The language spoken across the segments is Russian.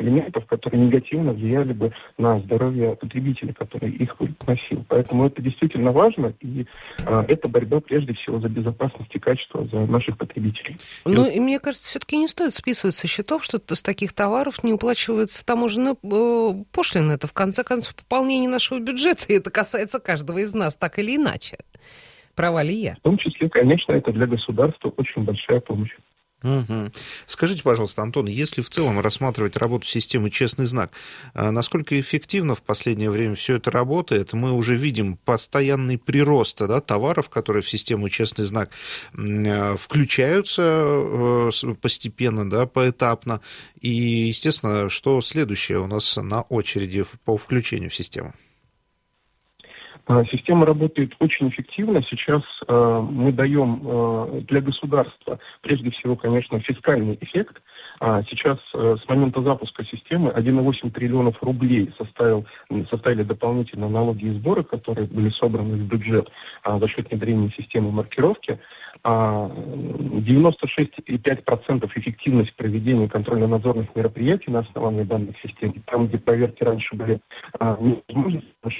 элементов, которые негативно влияли бы на здоровье потребителя, который их носил. Поэтому это действительно важно, и это борьба прежде всего за безопасность и качество за наших потребителей. Ну, и мне кажется, все-таки не стоит списывать со счетов, что с таких товаров не уплачивается таможенная пошлина. Это, в конце концов, пополнение нашего бюджета, и это касается каждого из нас, так или иначе. Права ли я? В том числе, конечно, это для государства очень большая помощь. Угу. Скажите, пожалуйста, Антон, если в целом рассматривать работу системы «Честный знак», насколько эффективно в последнее время все это работает? Мы уже видим постоянный прирост, да, товаров, которые в систему «Честный знак» включаются постепенно, да, поэтапно. И, естественно, что следующее у нас на очереди по включению в систему? Система работает очень эффективно. Сейчас мы даем для государства, прежде всего, конечно, фискальный эффект. Сейчас с момента запуска системы 1,8 триллионов рублей составили дополнительные налоги и сборы, которые были собраны в бюджет за счет внедрения системы маркировки. 96,5% эффективность проведения контрольно-надзорных мероприятий на основании данных систем. Там, где проверки раньше были невозможны,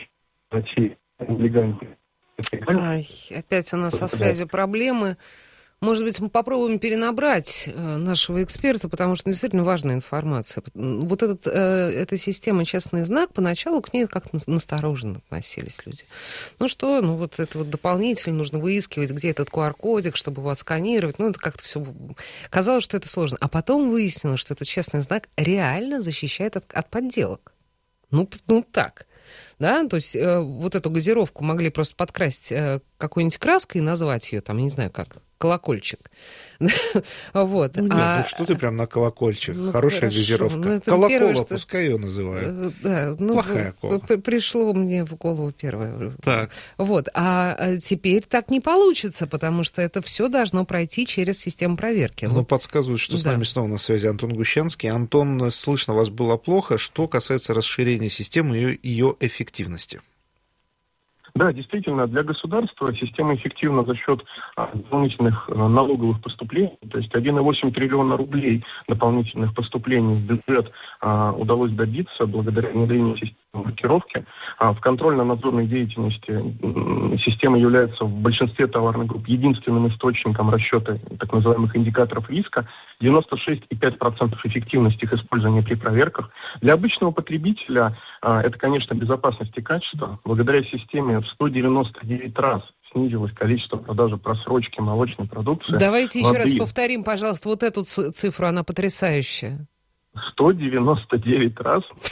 опять у нас со связью проблемы. Может быть, мы попробуем перенабрать нашего эксперта, потому что действительно важная информация. Вот эта система «Честный знак», поначалу к ней как-то настороженно относились люди. Ну что, ну вот это вот дополнительно нужно выискивать, где этот QR-кодик, чтобы его отсканировать. Ну это как-то все... Казалось, что это сложно. А потом выяснилось, что этот «Честный знак» реально защищает от подделок. Ну так. Да, то есть вот эту газировку могли просто подкрасить какой-нибудь краской и назвать ее, там, я не знаю как, колокольчик. Вот. Ну, нет, что ты прям на колокольчик? Ну, хорошая хорошо. газировка. Ну, Колокола, первое, что... пускай ее называют. Да, плохая кола. Пришло мне в голову первое. Так. Вот. А теперь так не получится, потому что это все должно пройти через систему проверки. Ну, подсказывают, что с нами снова на связи Антон Гущанский. Антон, слышно вас было плохо. Что касается расширения системы и ее эффективности? Да, действительно, для государства система эффективна за счет дополнительных налоговых поступлений. То есть 1,8 триллиона рублей дополнительных поступлений в бюджет удалось добиться благодаря внедрению системы маркировки. В контрольно-надзорной деятельности система является в большинстве товарных групп единственным источником расчета так называемых индикаторов риска. 96,5% эффективности их использования при проверках. Для обычного потребителя это, конечно, безопасность и качество. Благодаря системе в 199 раз снизилось количество продажи просрочки молочной продукции. Давайте еще раз повторим, пожалуйста, вот эту цифру, она потрясающая. 199 раз. В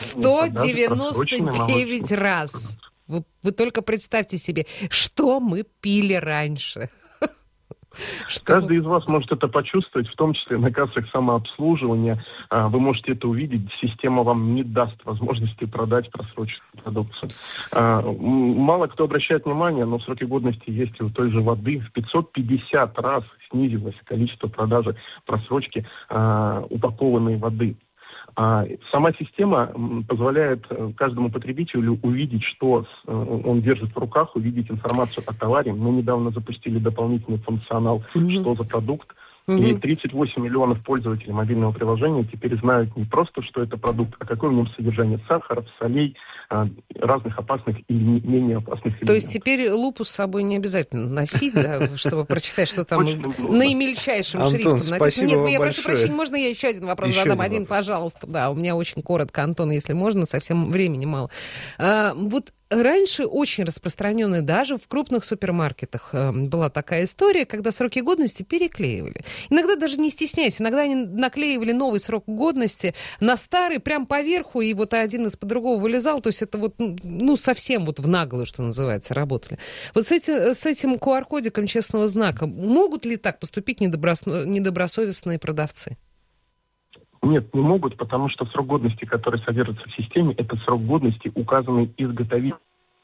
199 раз. Вы только представьте себе, что мы пили раньше. Каждый из вас может это почувствовать, в том числе на кассах самообслуживания. Вы можете это увидеть. Система вам не даст возможности продать просроченную продукцию. Мало кто обращает внимание, но сроки годности есть и у той же воды. В 550 раз снизилось количество продажи просрочки упакованной воды. Сама система позволяет каждому потребителю увидеть, что он держит в руках, увидеть информацию о товаре. Мы недавно запустили дополнительный функционал, что за продукт. И 38 миллионов пользователей мобильного приложения теперь знают не просто, что это продукт, а какое в нем содержание сахара, солей, разных опасных и менее опасных элементов. То есть теперь лупу с собой не обязательно носить, чтобы прочитать, что там наимельчайшим шрифтом написано. Нет, я прошу прощения, можно я еще один вопрос задам? Один, пожалуйста. Да, у меня очень коротко, Антон, если можно, совсем времени мало. Вот раньше очень распространенная даже в крупных супермаркетах была такая история, когда сроки годности переклеивали. Иногда даже не стесняясь, иногда они наклеивали новый срок годности на старый, прям поверху, и вот один из-под другого вылезал. То есть это вот, ну, совсем вот в наглую, что называется, работали. Вот с этим QR-кодиком честного знака могут ли так поступить недобросовестные продавцы? Нет, не могут, потому что срок годности, который содержится в системе, это срок годности, указанный изготовителем.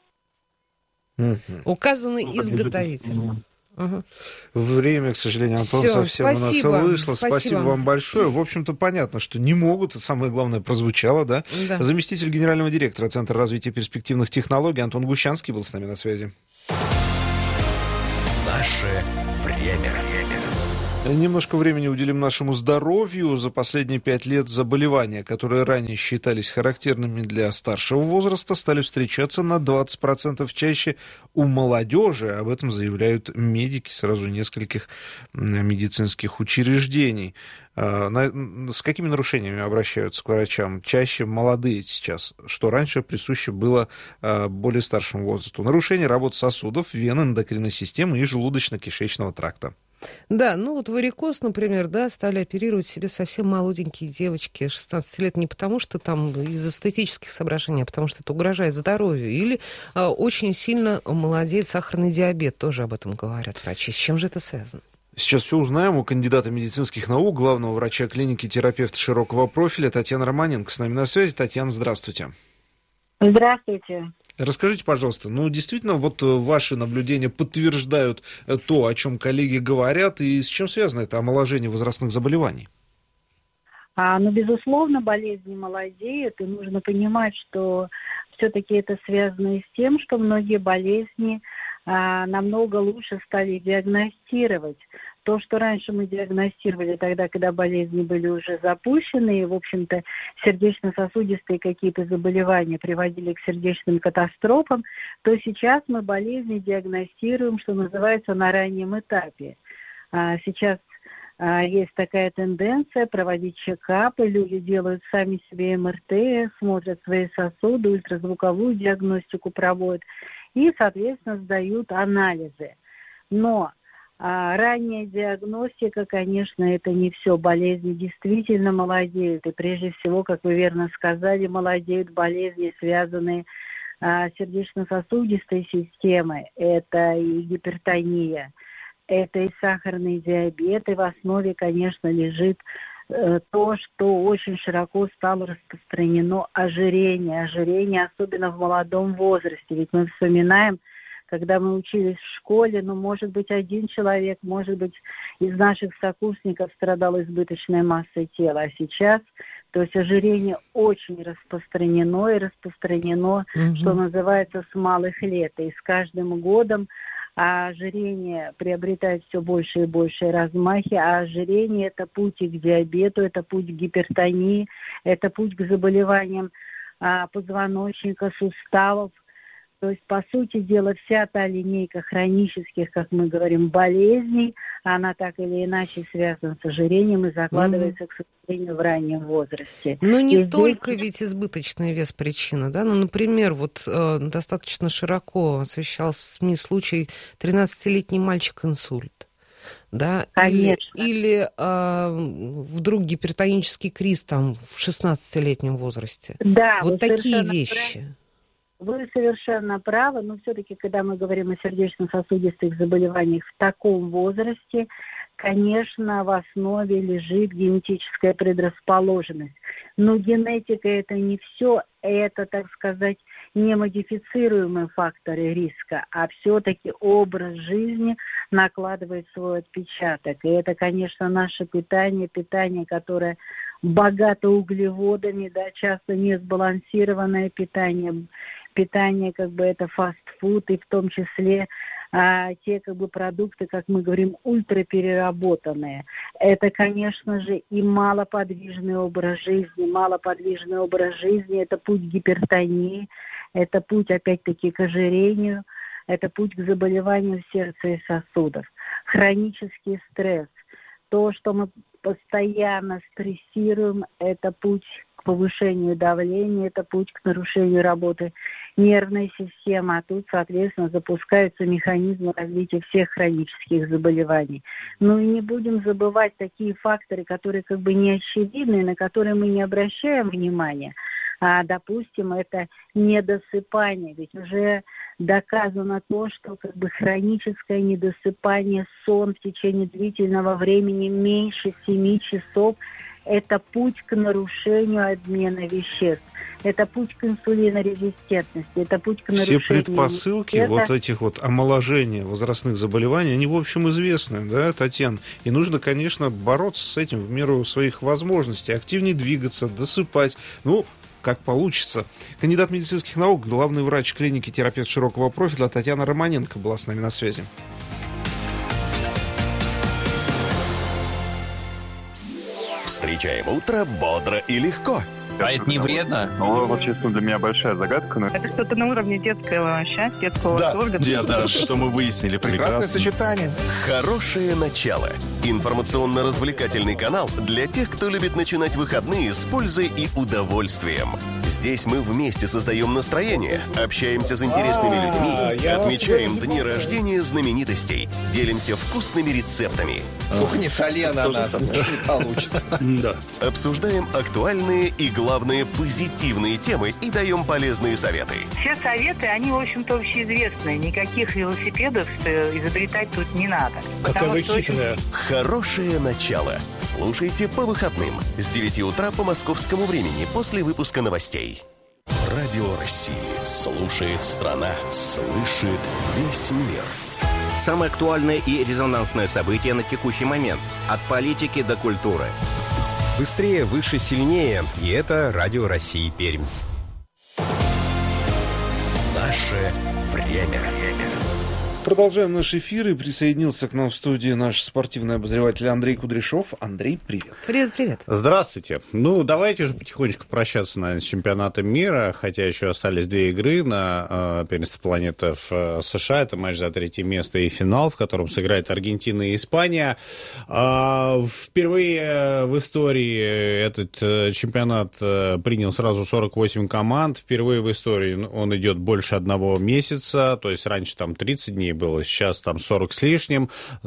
Указанный изготовителем. Время, к сожалению, Антон, совсем у нас вышло. Спасибо вам большое. В общем-то, понятно, что не могут, и самое главное, прозвучало, да? Заместитель генерального директора Центра развития перспективных технологий Антон Гущанский был с нами на связи. Наше время. Немножко времени уделим нашему здоровью. За последние 5 лет заболевания, которые ранее считались характерными для старшего возраста, стали встречаться на 20% чаще у молодежи. Об этом заявляют медики сразу нескольких медицинских учреждений. С какими нарушениями обращаются к врачам? Чаще молодые сейчас, что раньше присуще было более старшему возрасту. Нарушение работы сосудов, вен, эндокринной системы и желудочно-кишечного тракта. Да, ну вот варикоз, например, да, стали оперировать себе совсем молоденькие девочки 16 лет не потому, что там из эстетических соображений, а потому что это угрожает здоровью. Или очень сильно молодеет сахарный диабет, тоже об этом говорят врачи. С чем же это связано? Сейчас все узнаем у кандидата медицинских наук, главного врача клиники, терапевта широкого профиля Татьяна Романенко с нами на связи. Татьяна, здравствуйте. Здравствуйте. Расскажите, пожалуйста, действительно, вот ваши наблюдения подтверждают то, о чем коллеги говорят, и с чем связано это омоложение возрастных заболеваний? Безусловно, болезни молодеют, и нужно понимать, что все-таки это связано и с тем, что многие болезни намного лучше стали диагностировать. То, что раньше мы диагностировали тогда, когда болезни были уже запущены, и, в общем-то, сердечно-сосудистые какие-то заболевания приводили к сердечным катастрофам, то сейчас мы болезни диагностируем, что называется, на раннем этапе. Сейчас есть такая тенденция проводить чекапы, люди делают сами себе МРТ, смотрят свои сосуды, ультразвуковую диагностику проводят и, соответственно, сдают анализы. Но ранняя диагностика, конечно, это не все. Болезни действительно молодеют. И прежде всего, как вы верно сказали, молодеют болезни, связанные с сердечно-сосудистой системой. Это и гипертония, это и сахарный диабет. И в основе, конечно, лежит то, что очень широко стало распространено ожирение. Ожирение, особенно в молодом возрасте. Ведь мы вспоминаем, когда мы учились в школе, может быть, один человек, может быть, из наших сокурсников страдал избыточной массой тела. А сейчас, то есть ожирение очень распространено, что называется, с малых лет. И с каждым годом ожирение приобретает все больше и больше размахи, а ожирение – это путь и к диабету, это путь к гипертонии, это путь к заболеваниям позвоночника, суставов. То есть, по сути дела, вся та линейка хронических, как мы говорим, болезней, она так или иначе связана с ожирением и закладывается, к сожалению, в раннем возрасте. Но не только ведь избыточный вес причина, да? Например, достаточно широко освещался в СМИ случай 13-летний мальчик-инсульт. Да? Конечно. Или вдруг гипертонический криз в 16-летнем возрасте. Да, вот такие вещи. Вы совершенно правы, но все-таки, когда мы говорим о сердечно-сосудистых заболеваниях в таком возрасте, конечно, в основе лежит генетическая предрасположенность. Но генетика – это не все, это, так сказать, не модифицируемые факторы риска, а все-таки образ жизни накладывает свой отпечаток. И это, конечно, наше питание, которое богато углеводами, да, часто несбалансированное питание, это фастфуд, и в том числе те плодукты, как мы говорим, ультрапереработанные. Это, конечно же, и малоподвижный образ жизни. Малоподвижный образ жизни – это путь к гипертонии, это путь, опять-таки, к ожирению, это путь к заболеванию сердца и сосудов. Хронический стресс. То, что мы постоянно стрессируем, это путь к повышению давления, это путь к нарушению работы нервной системы, а тут, соответственно, запускаются механизмы развития всех хронических заболеваний. И не будем забывать такие факторы, которые не очевидны, на которые мы не обращаем внимания. Допустим, это недосыпание. Ведь уже доказано то, что хроническое недосыпание, сон в течение длительного времени меньше 7 часов – это путь к нарушению обмена веществ. Это путь к инсулинорезистентности, это путь к нарушению... Все предпосылки этих омоложения возрастных заболеваний, они, в общем, известны, да, Татьяна? И нужно, конечно, бороться с этим в меру своих возможностей, активнее двигаться, досыпать, как получится. Кандидат медицинских наук, главный врач клиники, терапевт широкого профиля Татьяна Романенко была с нами на связи. Встречаем утро бодро и легко. А это не вредно? Ну, вот, честно, для меня большая загадка. Это что-то на уровне детского счастья, детского восторга. Да, что мы выяснили. Прекрасное сочетание. Хорошее начало. Информационно-развлекательный канал для тех, кто любит начинать выходные с пользой и удовольствием. Здесь мы вместе создаем настроение, общаемся с интересными людьми, отмечаем дни рождения знаменитостей, делимся вкусными рецептами. Сколько не соли ананас, не получится. Обсуждаем актуальные и, главное, позитивные темы и даем полезные советы. Все советы, они, в общем-то, общеизвестные. Никаких велосипедов изобретать тут не надо. Какая вы хитрая. Хорошее начало. Слушайте по выходным с 9 утра по московскому времени после выпуска новостей. Радио России. Слушает страна. Слышит весь мир. Самое актуальное и резонансное событие на текущий момент. От политики до культуры. Быстрее, выше, сильнее. И это Радио России Пермь. Наше время. Продолжаем наш эфир, и присоединился к нам в студии наш спортивный обозреватель Андрей Кудряшов. Андрей, привет. Привет. Здравствуйте. Ну, давайте же потихонечку прощаться, наверное, с чемпионатом мира, хотя еще остались 2 игры на первенстве планеты в США. Это матч за 3 место и финал, в котором сыграет Аргентина и Испания. Впервые в истории этот чемпионат принял сразу 48 команд. Впервые в истории он идет больше 1 месяца, то есть раньше там 30 дней было, сейчас там 40 с лишним.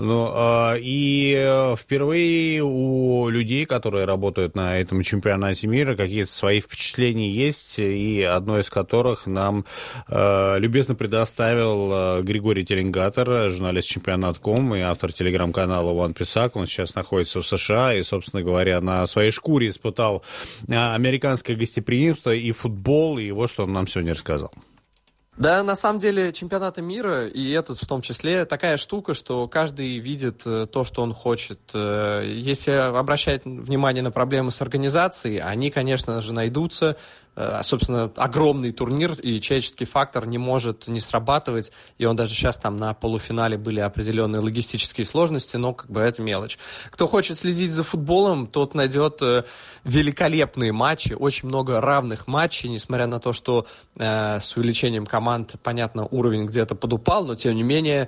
И впервые у людей, которые работают на этом чемпионате мира, какие-то свои впечатления есть, и одно из которых нам любезно предоставил Григорий Теленгатор, журналист Чемпионат.ком и автор телеграм-канала One Piece. Он сейчас находится в США и, собственно говоря, на своей шкуре испытал американское гостеприимство и футбол, и вот что он нам сегодня рассказал. Да, на самом деле чемпионаты мира, и этот в том числе, такая штука, что каждый видит то, что он хочет. Если обращать внимание на проблемы с организацией, они, конечно же, найдутся. Собственно, огромный турнир, и человеческий фактор не может не срабатывать, и он даже сейчас там на полуфинале были определенные логистические сложности, но как бы это мелочь. Кто хочет следить за футболом, тот найдет великолепные матчи, очень много равных матчей, несмотря на то, что с увеличением команд, понятно, уровень где-то подупал, но тем не менее,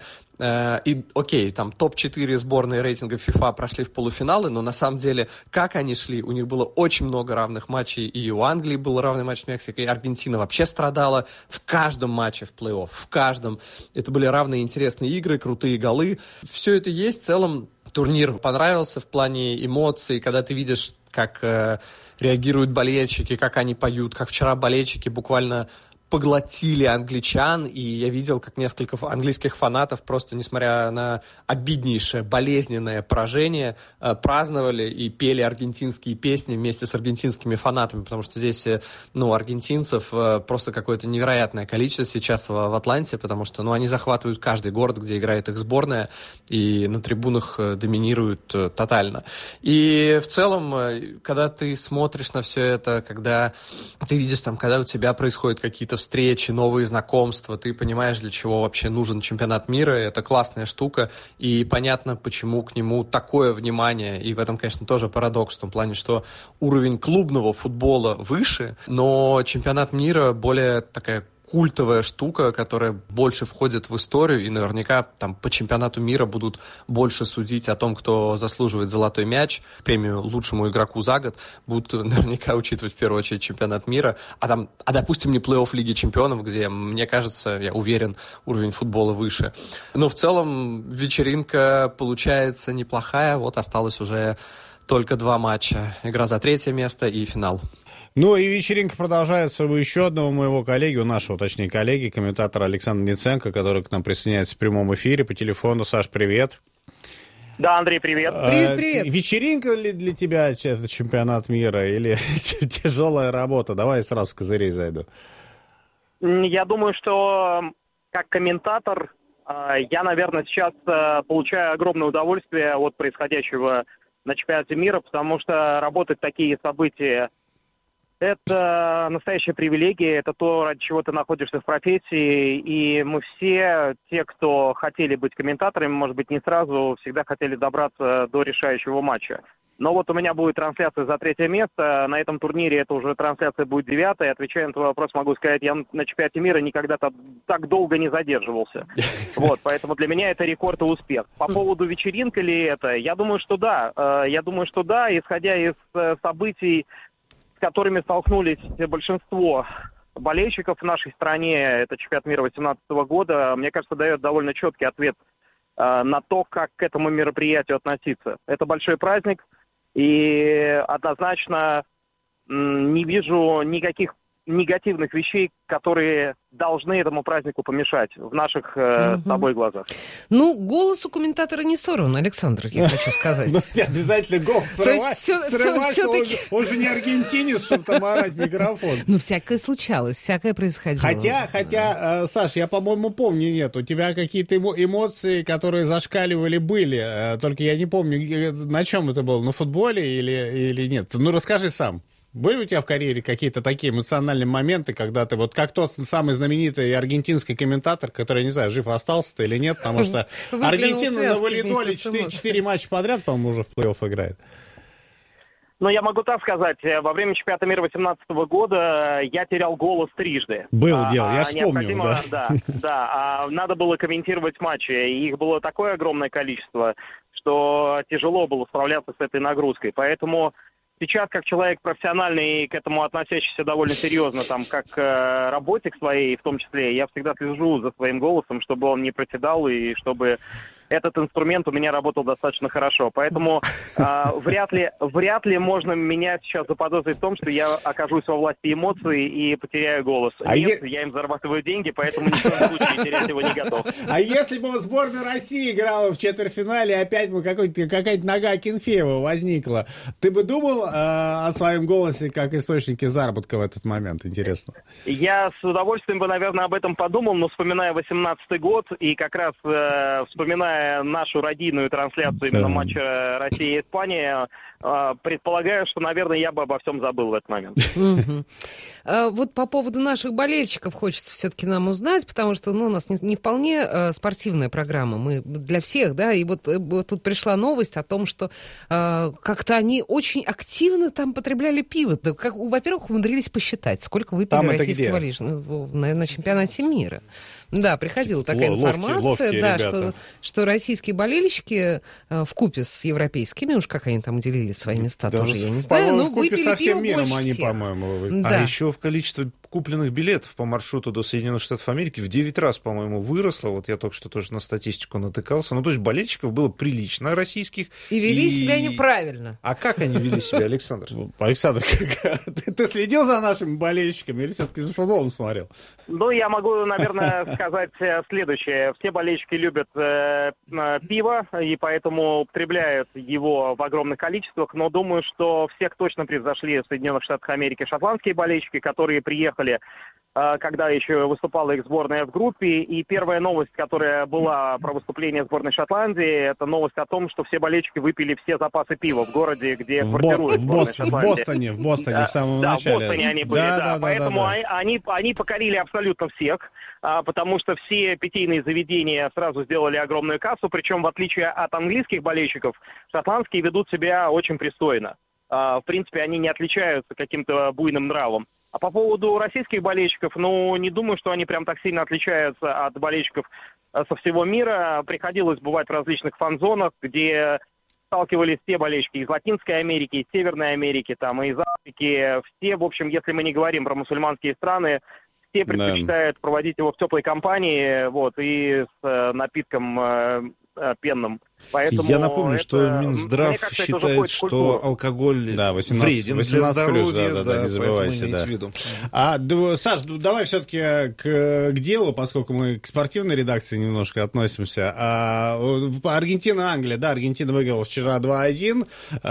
окей, там топ-4 сборные рейтинга FIFA прошли в полуфиналы, но на самом деле, как они шли, у них было очень много равных матчей, и у Англии был равный матч с Мексикой, и Аргентина вообще страдала в каждом матче в плей-офф, в каждом. Это были равные интересные игры, крутые голы. Все это есть, в целом турнир понравился в плане эмоций, когда ты видишь, как реагируют болельщики, как они поют, как вчера болельщики буквально поглотили англичан, и я видел, как несколько английских фанатов просто, несмотря на обиднейшее, болезненное поражение, праздновали и пели аргентинские песни вместе с аргентинскими фанатами, потому что здесь, аргентинцев просто какое-то невероятное количество сейчас в Атланте, потому что, они захватывают каждый город, где играет их сборная, и на трибунах доминируют тотально. И в целом, когда ты смотришь на все это, когда ты видишь, когда у тебя происходят какие-то встречи, новые знакомства, ты понимаешь, для чего вообще нужен чемпионат мира, это классная штука, и понятно, почему к нему такое внимание, и в этом, конечно, тоже парадокс, в том плане, что уровень клубного футбола выше, но чемпионат мира более такая культовая штука, которая больше входит в историю, и наверняка там по чемпионату мира будут больше судить о том, кто заслуживает золотой мяч, премию лучшему игроку за год, будут наверняка учитывать в первую очередь чемпионат мира, допустим, не плей-офф Лиги Чемпионов, где, мне кажется, я уверен, уровень футбола выше. Но в целом вечеринка получается неплохая, осталось уже только 2 матча, игра за 3 место и финал. Ну и вечеринка продолжается у еще одного моего коллеги, у нашего, точнее, коллеги, комментатора Александра Ниценко, который к нам присоединяется в прямом эфире по телефону. Саш, привет. Да, Андрей, привет. Привет. Вечеринка ли для тебя это чемпионат мира или тяжелая работа? Давай сразу с козырей зайду. Я думаю, что как комментатор я, наверное, сейчас получаю огромное удовольствие от происходящего на чемпионате мира, потому что работать такие события — это настоящая привилегия, это то, ради чего ты находишься в профессии, и мы все, те, кто хотели быть комментаторами, может быть, не сразу, всегда хотели добраться до решающего матча. Но вот у меня будет трансляция за 3 место. На этом турнире это уже трансляция будет 9-я. Отвечая на твой вопрос, могу сказать, я на чемпионате мира никогда так долго не задерживался. Вот, поэтому для меня это рекорд и успех. По поводу вечеринка ли это, я думаю, что да. Исходя из событий, с которыми столкнулись большинство болельщиков в нашей стране, это чемпионат мира 2018 года, мне кажется, дает довольно четкий ответ на то, как к этому мероприятию относиться. Это большой праздник. И однозначно не вижу никаких негативных вещей, которые должны этому празднику помешать в наших с тобой глазах. Ну, голос у комментатора не сорван, Александр, я хочу сказать. Обязательно голос срывать, он же не аргентинец, чтобы там орать в микрофон. Ну, всякое случалось, всякое происходило. Хотя, Саш, я, по-моему, помню, нет, у тебя какие-то эмоции, которые зашкаливали, были, только я не помню, на чем это было, на футболе или нет. Ну, расскажи сам. Были у тебя в карьере какие-то такие эмоциональные моменты, когда ты вот как тот самый знаменитый аргентинский комментатор, который, не знаю, жив остался-то или нет, потому что Аргентина на волейболе 4 матча подряд, по-моему, уже в плей-офф играет. Ну, я могу так сказать, во время чемпионата мира 2018 года я терял голос трижды. Было дело, я вспомнил, да. Да, надо было комментировать матчи, и их было такое огромное количество, что тяжело было справляться с этой нагрузкой, поэтому... Сейчас, как человек профессиональный и к этому относящийся довольно серьезно, там, как к работе к своей в том числе, я всегда слежу за своим голосом, чтобы он не проседал и чтобы этот инструмент у меня работал достаточно хорошо. Поэтому вряд ли можно меня сейчас заподозрить в том, что я окажусь во власти эмоций и потеряю голос. Я им зарабатываю деньги, поэтому ни в коем случае терять его не готов. А если бы сборная России играла в четвертьфинале, опять бы какая-нибудь нога Акинфеева возникла, ты бы думал о своем голосе как источнике заработка в этот момент? Интересно. Я с удовольствием бы, наверное, об этом подумал, но вспоминая 2018 год и как раз вспоминая нашу родийную трансляцию именно матча России и Испании, предполагаю, что, наверное, я бы обо всем забыл в этот момент. Вот по поводу наших болельщиков хочется все-таки нам узнать, потому что у нас не вполне спортивная программа, мы для всех, да, и вот тут пришла новость о том, что как-то они очень активно там потребляли пиво. Во-первых, умудрились посчитать, сколько выпили российские болельщики на чемпионате мира. Да, приходила такая информация, да, что российские болельщики вкупе с европейскими, уж как они там делили свои места, тоже я не знаю, но выпили со всем пиво миром больше они, всех. по-моему, да. А еще в количестве купленных билетов по маршруту до Соединенных Штатов Америки в 9 раз, по-моему, выросло. Вот я только что тоже на статистику натыкался. Ну, то есть болельщиков было прилично российских. И вели себя неправильно. А как они вели себя, Александр? Александр, ты следил за нашими болельщиками или все-таки за футболом смотрел? Ну, я могу, наверное, сказать следующее. Все болельщики любят пиво, и поэтому употребляют его в огромных количествах. Но думаю, что всех точно превзошли в Соединенных Штатах Америки шотландские болельщики, которые приехали, когда еще выступала их сборная в группе. И первая новость, которая была про выступление сборной Шотландии, это новость о том, что все болельщики выпили все запасы пива в городе, где квартирует сборная Шотландии. В Бостоне в самом начале. Да, в Бостоне они были, да. Поэтому они покорили абсолютно всех, потому что все питейные заведения сразу сделали огромную кассу, причем в отличие от английских болельщиков, шотландские ведут себя очень пристойно. В принципе, они не отличаются каким-то буйным нравом. А по поводу российских болельщиков, не думаю, что они прям так сильно отличаются от болельщиков со всего мира. Приходилось бывать в различных фан-зонах, где сталкивались все болельщики из Латинской Америки, из Северной Америки, там, и из Африки. Все, в общем, если мы не говорим про мусульманские страны, все предпочитают проводить его в теплой компании, и с напитком пенным. Поэтому я напомню, что Минздрав считает, что алкоголь вреден для здоровья, не забывайте. Саш, давай все-таки к делу, поскольку мы к спортивной редакции немножко относимся. Аргентина-Англия, Аргентина выиграла вчера 2-1,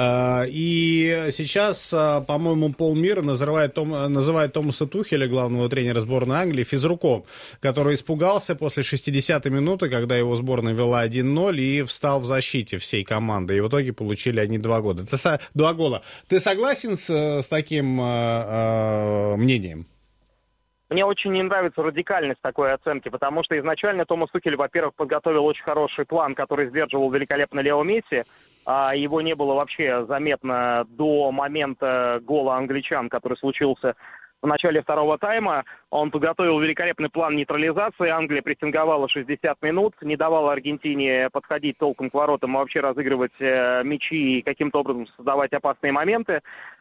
и сейчас, по-моему, полмира называет Томаса Тухеля, главного тренера сборной Англии, физруком, который испугался после 60-й минуты, когда его сборная вела 1-0 и встал в защите всей команды. И в итоге получили они 2 гола. Ты согласен с таким мнением? Мне очень не нравится радикальность такой оценки, потому что изначально Томас Тухель, во-первых, подготовил очень хороший план, который сдерживал великолепно Лео Месси. Его не было вообще заметно до момента гола англичан, который случился в начале второго тайма. Он подготовил великолепный план нейтрализации. Англия прессинговала 60 минут, не давала Аргентине подходить толком к воротам, а вообще разыгрывать мячи и каким-то образом создавать опасные моменты.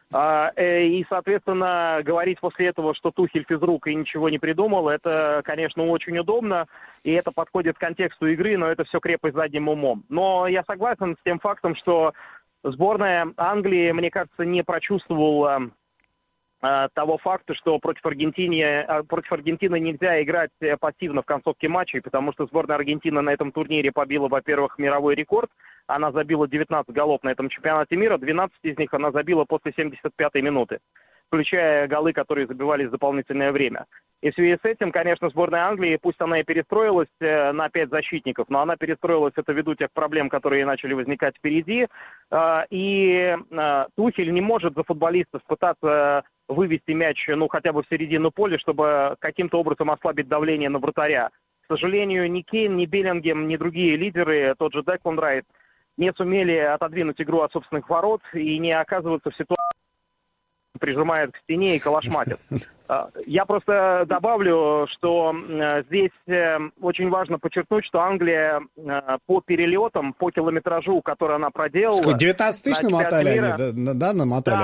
И, соответственно, говорить после этого, что Тухель физрук и ничего не придумал, это, конечно, очень удобно, и это подходит к контексту игры, но это все крепость задним умом. Но я согласен с тем фактом, что сборная Англии, мне кажется, не прочувствовала того факта, что против Аргентины нельзя играть пассивно в концовке матчей, потому что сборная Аргентины на этом турнире побила, во-первых, мировой рекорд. Она забила 19 голов на этом чемпионате мира, 12 из них она забила после 75-й минуты, включая голы, которые забивались в дополнительное время. И в связи с этим, конечно, сборная Англии, пусть она и перестроилась на 5 защитников, но она перестроилась, это ввиду тех проблем, которые начали возникать впереди. И Тухель не может за футболистов пытаться вывести мяч, хотя бы в середину поля, чтобы каким-то образом ослабить давление на вратаря. К сожалению, ни Кейн, ни Беллингем, ни другие лидеры, тот же Деклан Райс, не сумели отодвинуть игру от собственных ворот и не оказываться в ситуации, прижимает к стене и калашматит. Я просто добавлю, что здесь очень важно подчеркнуть, что Англия по перелетам, по километражу, который она проделала... 19 тысяч намотали они, да, намотали?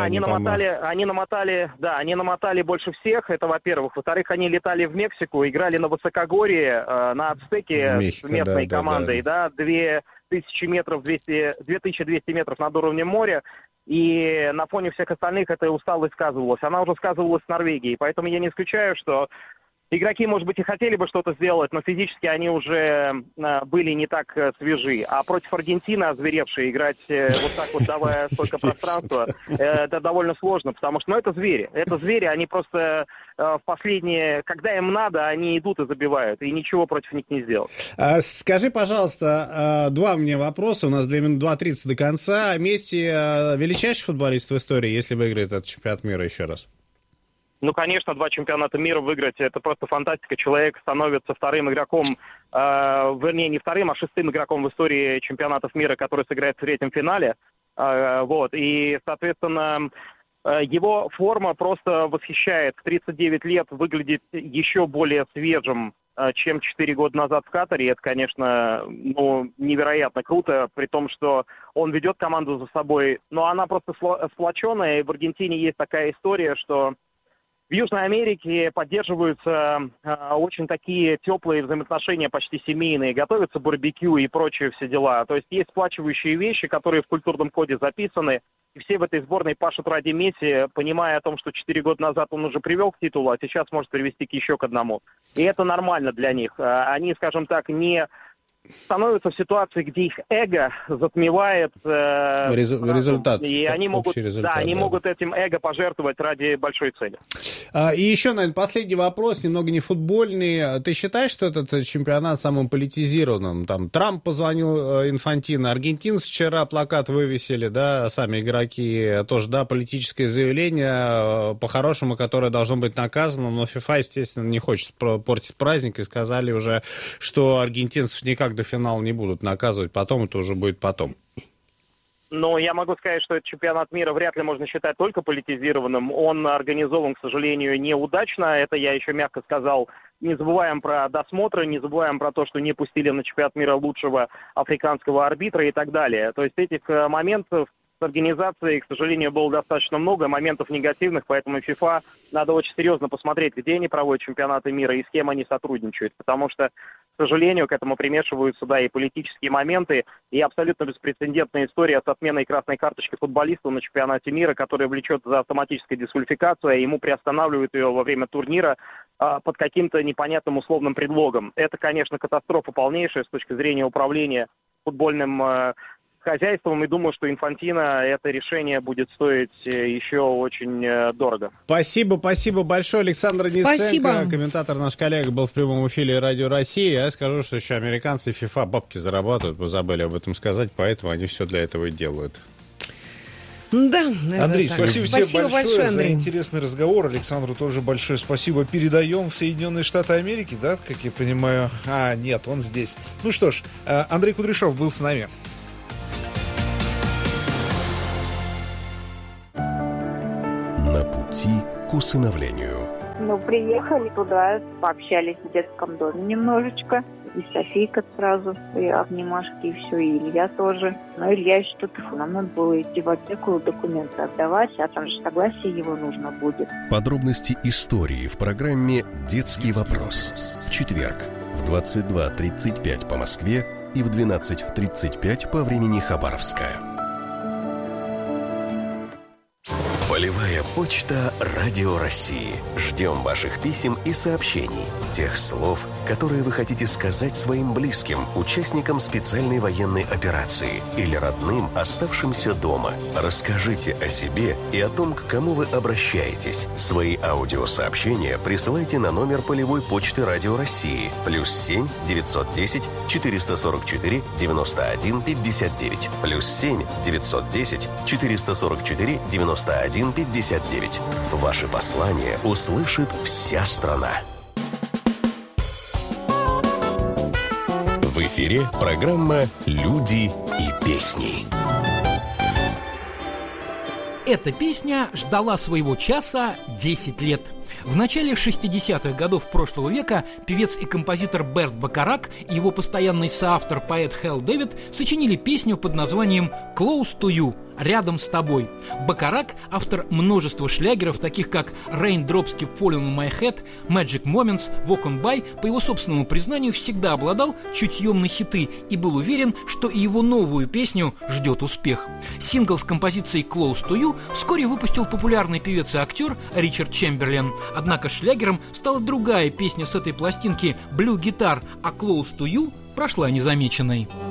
Да, они намотали больше всех, это во-первых. Во-вторых, они летали в Мексику, играли на высокогорье, на Ацтеке с местной командой, 2000 метров, 2200 метров над уровнем моря. И на фоне всех остальных эта усталость сказывалась. Она уже сказывалась с Норвегией. Поэтому я не исключаю, что игроки, может быть, и хотели бы что-то сделать, но физически они уже были не так свежи. А против Аргентины, озверевшие, играть вот так вот, давая столько пространства, это довольно сложно, потому что, это звери. Это звери, они просто в последние, когда им надо, они идут и забивают, и ничего против них не сделать. Скажи, пожалуйста, два мне вопроса, у нас 2 минуты 2:30 до конца. Месси величайший футболист в истории, если выиграет этот чемпионат мира еще раз? Конечно, 2 чемпионата мира выиграть, это просто фантастика. Человек становится вторым игроком, не вторым, а 6-м игроком в истории чемпионатов мира, который сыграет в 3-м финале. И, соответственно, его форма просто восхищает. В 39 лет выглядит еще более свежим, чем 4 года назад в Катаре. Это, конечно, невероятно круто, при том, что он ведет команду за собой. Но она просто сплоченная, и в Аргентине есть такая история, что в Южной Америке поддерживаются очень такие теплые взаимоотношения, почти семейные, готовятся барбекю и прочие все дела. То есть есть сплачивающие вещи, которые в культурном коде записаны, и все в этой сборной пашут ради Месси, понимая о том, что 4 года назад он уже привел к титулу, а сейчас может привести еще к одному. И это нормально для них. Они, скажем так, не становятся в ситуации, где их эго затмевает результат. И они могут, могут этим эго пожертвовать ради большой цели. И еще, наверное, последний вопрос, немного не футбольный. Ты считаешь, что этот чемпионат самым политизированным? Там Трамп позвонил Инфантино, аргентинцы вчера плакат вывесили, сами игроки тоже, политическое заявление, по-хорошему, которое должно быть наказано, но ФИФА, естественно, не хочет портить праздник, и сказали уже, что аргентинцев никак до финала не будут наказывать, потом это уже будет потом. Но я могу сказать, что этот чемпионат мира вряд ли можно считать только политизированным. Он организован, к сожалению, неудачно. Это я еще мягко сказал. Не забываем про досмотры, не забываем про то, что не пустили на чемпионат мира лучшего африканского арбитра и так далее. То есть этих моментов с организацией, к сожалению, было достаточно много, моментов негативных, поэтому FIFA надо очень серьезно посмотреть, где они проводят чемпионаты мира и с кем они сотрудничают, потому что, к сожалению, к этому примешиваются, и политические моменты, и абсолютно беспрецедентная история с отменой красной карточки футболиста на чемпионате мира, которая влечет за автоматической дисквалификацией, а ему приостанавливают ее во время турнира под каким-то непонятным условным предлогом. Это, конечно, катастрофа полнейшая с точки зрения управления футбольным хозяйством, и думаю, что Инфантино это решение будет стоить еще очень дорого. Спасибо большое. Александр Ниценко, комментатор, наш коллега, был в прямом эфире Радио России. Я скажу, что еще американцы и ФИФА бабки зарабатывают, вы забыли об этом сказать, поэтому они все для этого и делают. Да, Андрей, спасибо тебе большое Андрей, за интересный разговор. Александру тоже большое спасибо. Передаем в Соединенные Штаты Америки, да, как я понимаю. Нет, он здесь. Ну что ж, Андрей Кудряшов был с нами. На пути к усыновлению. Приехали туда, пообщались в детском доме немножечко. И Софийка сразу, и обнимашки, и все, и Илья тоже. Но Илья еще что-то, нам надо было идти в аптеку документы отдавать, а там же согласие его нужно будет. Подробности истории в программе «Детский вопрос». В четверг в 22:35 по Москве и в 12:35 по времени Хабаровска. Полевая почта «Радио России». Ждем ваших писем и сообщений. Тех слов, которые вы хотите сказать своим близким, участникам специальной военной операции или родным, оставшимся дома. Расскажите о себе и о том, к кому вы обращаетесь. Свои аудиосообщения присылайте на номер полевой почты «Радио России» +7 910 444 91 59 +7 910 444 91 59. Ваши послания услышит вся страна. В эфире программа «Люди и песни». Эта песня ждала своего часа 10 лет. В начале 60-х годов прошлого века певец и композитор Берт Бакарак и его постоянный соавтор поэт Хэл Дэвид сочинили песню под названием «Close to You» – «Рядом с тобой». Бакарак – автор множества шлягеров, таких как «Raindrops Keep Falling on My Head», «Magic Moments», «Walk on By», по его собственному признанию, всегда обладал чутьем на хиты и был уверен, что и его новую песню ждет успех. Сингл с композицией «Close to You» вскоре выпустил популярный певец и актер Ричард Чемберлен. Однако шлягером стала другая песня с этой пластинки «Blue Guitar», а «Close to You» прошла незамеченной.